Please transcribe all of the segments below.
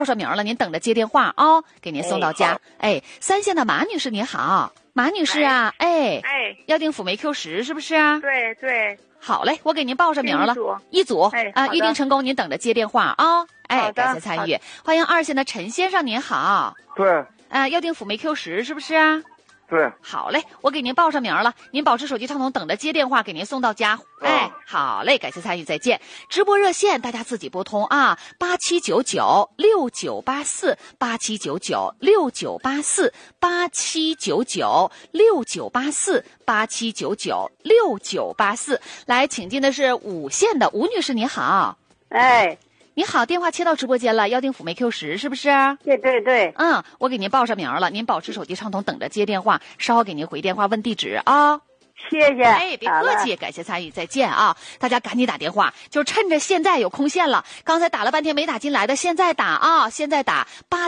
报上名了，您等着接电话啊，给您送到家。三线的马女士您好，马女士啊，要订辅酶 Q10是不是啊？ 对对。 好嘞，我给您报上名了，一组预定成功，您等着接电话啊。感谢参与。欢迎2线的陈先生您好。 对。 要订辅酶 Q10是不是啊？ 对。 好嘞，我给您报上名了，您保持手机畅通，等着接电话，给您送到家。好嘞，感谢参与，再见。直播热线大家自己拨通啊，87996984，87996984，87996984。来，请进的是5线的吴女士，你好。你好，电话切到直播间了，要订辅酶 Q10是不是？ 对对对。 我给您报上名了，您保持手机畅通，等着接电话，稍后给您回电话问地址啊。 谢谢。 别客气，感谢参与，再见啊！大家赶紧打电话，就趁着现在有空线了。刚才打了半天没打进来的，现在打啊！现在打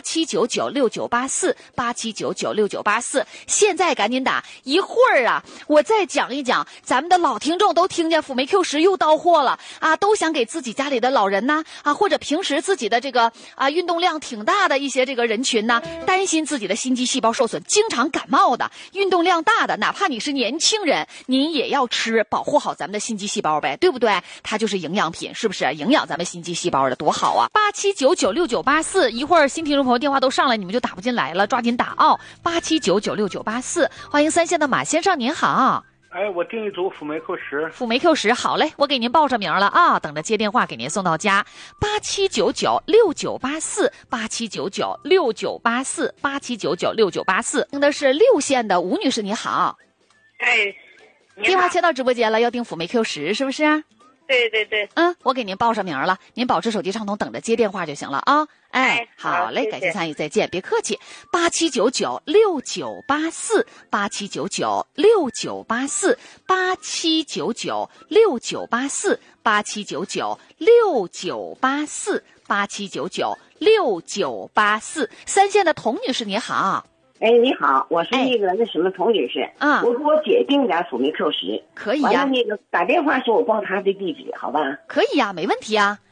87996984，87996984，现在赶紧打。一会儿啊，我再讲一讲，咱们的老听众都听见辅酶 Q10又到货了啊，都想给自己家里的老人呐或者平时自己的这个运动量挺大的一些这个人群呢，担心自己的心肌细胞受损，经常感冒的，运动量大的，哪怕你是年轻人。您也要吃，保护好咱们的心肌细胞呗，对不对？它就是营养品，是不是？营养咱们心肌细胞的多好啊！87996984，一会儿新听众朋友电话都上来，你们就打不进来了，抓紧打！87996984，欢迎3线的马先生，您好。 我订一组辅酶 Q10。 辅酶 Q10，好嘞，我给您报上名了啊，等着接电话给您送到家。87996984，87996984，87996984。听的是6线的吴女士，你好。电话接到直播间了，要订辅酶 Q10是不是？ 对对对。 我给您报上名了，您保持手机畅通，等着接电话就行了啊。好嘞，感谢参与，再见，别客气。87996984，87996984，87996984，87996984。3线的童女士你好。 你好，我是那什么童女士。我给我姐订点辅酶 Q10。 可以呀。 完了打电话时我报她的地址，好吧？ 可以呀，没问题啊。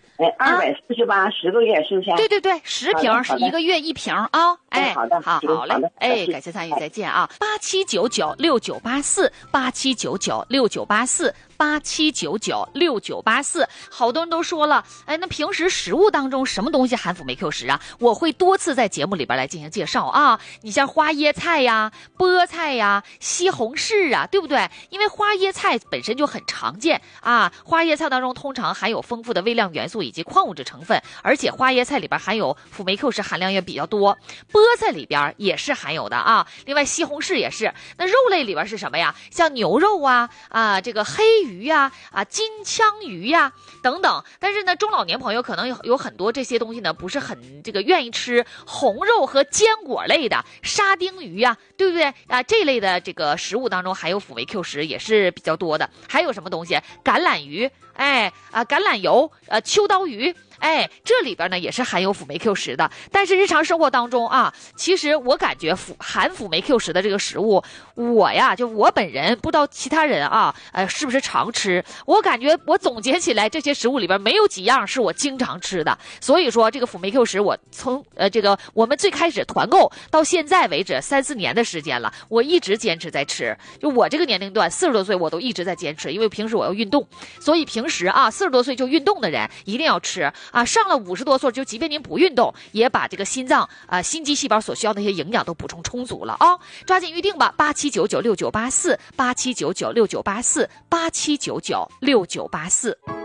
248 10个月是不是？ 对对对，10瓶是1个月1瓶啊。 好的， 好嘞，感谢参与，再见啊。87996984，87996984，87996984。好多人都说了，那平时食物当中什么东西含辅酶 Q10啊？我会多次在节目里边来进行介绍啊。你像花椰菜呀、菠菜呀、西红柿啊，对不对？因为花椰菜本身就很常见啊，花椰菜当中通常含有丰富的微量元素以及矿物质成分，而且花椰菜里边含有辅酶 Q10含量也比较多，菠菜里边也是含有的啊。另外西红柿也是。那肉类里边是什么呀？像牛肉这个黑鱼呀金枪鱼呀等等。但是呢，中老年朋友可能有很多这些东西呢不是很这个愿意吃红肉和坚果类的，沙丁鱼呀，对不对啊？这类的这个食物当中含有辅酶 Q10也是比较多的。还有什么东西？橄榄鱼，橄榄油，秋刀鱼。这里边呢也是含有辅酶 Q10的。但是日常生活当中其实我感觉含辅酶 Q10的这个食物，就我本人不知道其他人是不是常吃。我感觉我总结起来，这些食物里边没有几样是我经常吃的。所以说这个辅酶 Q10，我从我们最开始团购到现在为止3、4年的时间了，我一直坚持在吃。就我这个年龄段40多岁，我都一直在坚持，因为平时我要运动，所以平时40多岁就运动的人一定要吃。上了50多岁，就即便您不运动，也把这个心脏心肌细胞所需要的一些营养都补充充足了抓紧预定吧，87996984，87996984，87996984。